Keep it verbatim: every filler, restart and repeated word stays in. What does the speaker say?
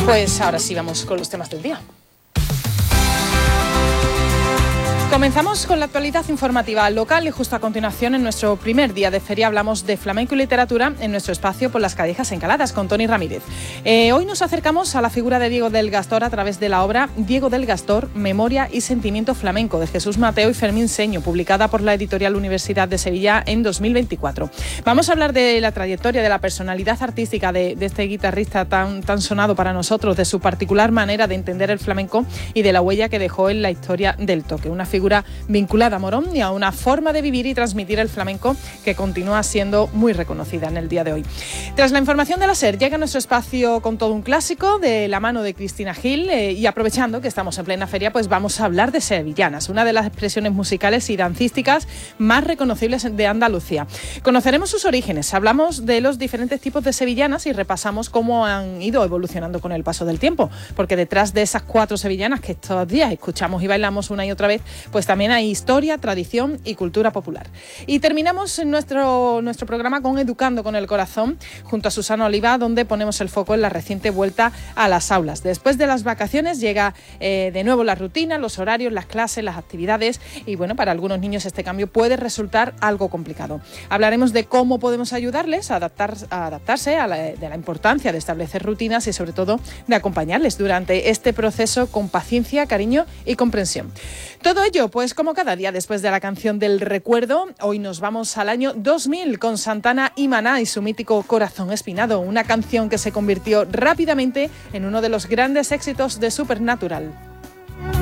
Pues ahora sí vamos con los temas del día. Comenzamos con la actualidad informativa local y justo a continuación, en nuestro primer día de feria, hablamos de flamenco y literatura en nuestro espacio por las callejas encaladas con Toni Ramírez. Eh, hoy nos acercamos a la figura de Diego del Gastor a través de la obra Diego del Gastor, Memoria y Sentimiento Flamenco, de Jesús Mateo y Fermín Seño, publicada por la editorial Universidad de Sevilla en dos mil veinticuatro. Vamos a hablar de la trayectoria, de la personalidad artística de, de este guitarrista tan, tan sonado para nosotros, de su particular manera de entender el flamenco y de la huella que dejó en la historia del toque. Una figura vinculada a Morón y a una forma de vivir y transmitir el flamenco que continúa siendo muy reconocida en el día de hoy. Tras la información de la SER, llega a nuestro espacio con todo un clásico de la mano de Cristina Gil, eh, y aprovechando que estamos en plena feria, pues vamos a hablar de sevillanas, una de las expresiones musicales y dancísticas más reconocibles de Andalucía. Conoceremos sus orígenes, hablamos de los diferentes tipos de sevillanas y repasamos cómo han ido evolucionando con el paso del tiempo, porque detrás de esas cuatro sevillanas que estos días escuchamos y bailamos una y otra vez, pues también hay historia, tradición y cultura popular. Y terminamos nuestro, nuestro programa con Educando con el Corazón, junto a Susana Oliva, donde ponemos el foco en la reciente vuelta a las aulas. Después de las vacaciones llega eh, de nuevo la rutina, los horarios, las clases, las actividades, y bueno, para algunos niños este cambio puede resultar algo complicado. Hablaremos de cómo podemos ayudarles a, adaptar, a adaptarse, a la, de la importancia de establecer rutinas y sobre todo de acompañarles durante este proceso con paciencia, cariño y comprensión. Todo ello, pues como cada día después de la canción del recuerdo, hoy nos vamos al año dos mil con Santana y Maná y su mítico Corazón Espinado, una canción que se convirtió rápidamente en uno de los grandes éxitos de Supernatural.